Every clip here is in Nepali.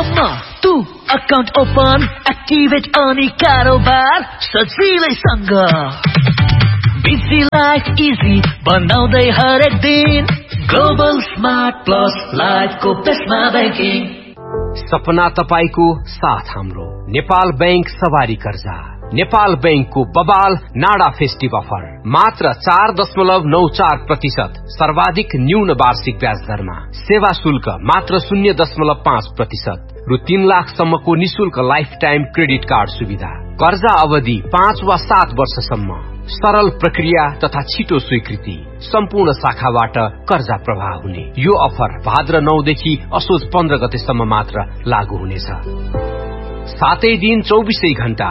सम्म तू अकाउन्ट ओपन एक्टिभेट अनि कारोबार सजिलैसँग बिजी लाइफ इजी बनाउँदै हरेक दिन ग्लोबल स्मार्ट प्लस लाइफको बेस्टमा ब्याङ्किङ सपना तपाईको साथ हाम्रो नेपाल बैंक सवारी कर्जा नेपाल बैंकको बबाल नाडा फेस्टिभ अफर मात्र 4.94% सर्वाधिक न्यून वार्षिक ब्याज दरमा सेवा शुल्क मात्र 0.5% रु 3 लाखसम्मको निशुल्क लाइफ टाइम क्रेडिट कार्ड सुविधा कर्जा अवधि 5 वा 7 वर्षसम्म सरल प्रक्रिया तथा छिटो स्वीकृति सम्पूर्ण शाखाबाट कर्जा प्रवाह हुने यो अफर भाद्र 9 देखि असोज 15 गतेसम्म मात्र लागू हुनेछ। सातै दिन 24 घण्टा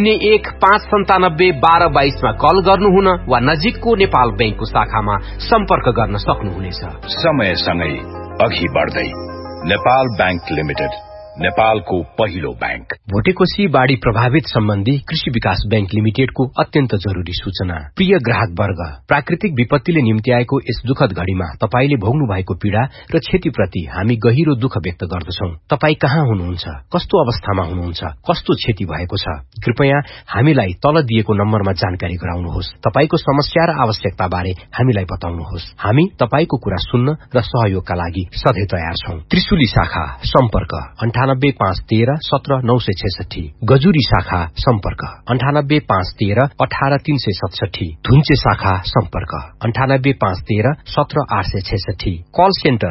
0159721222 मा कल गर्नुहुन वा नजिकको नेपाल बैंकको शाखामा सम्पर्क गर्न सक्नुहुनेछ। समयसँगै अघि बढ्दै नेपाल बैंक लिमिटेड नेपालको पहिलो बैंक। भोटेकोशी बाढ़ी प्रभावित सम्बन्धी कृषि विकास बैंक लिमिटेडको अत्यन्त जरुरी सूचना। प्रिय ग्राहक वर्ग, प्राकृतिक विपत्तिले निम्ति आएको यस दुखद घड़ीमा तपाईले भोग्नु भएको पीड़ा र क्षतिप्रति हामी गहिरो दुःख व्यक्त गर्दछौं। तपाई कहाँ हुनुहुन्छ, कस्तो अवस्थामा हुनुहुन्छ, कस्तो क्षति भएको छ, कृपया हामीलाई तल दिएको नम्बरमा जानकारी गराउनुहोस्। तपाईको समस्या र आवश्यकता बारे हामीलाई बताउनुहोस्। हामी तपाईको कुरा सुन्न र सहयोगका लागि सधैं तयार छौं। त्रिशुली शाखा सम्पर्क 9851317966, गजुरी शाखा सम्पर्क 9851318367, धुन्चे शाखा सम्पर्क 9851317866, कल सेन्टर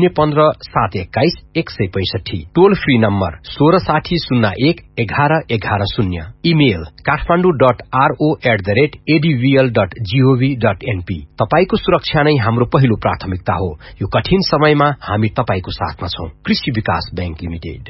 015-721-165, टोल फ्री नम्बर 1660011110, इमेल kathmandu.ro@advl.gov.np। तपाईको सुरक्षा नै हाम्रो पहिलो प्राथमिकता हो। यो कठिन समयमा हामी तपाईको साथमा छौं। कृषि विकास बैंक लिमिटेड।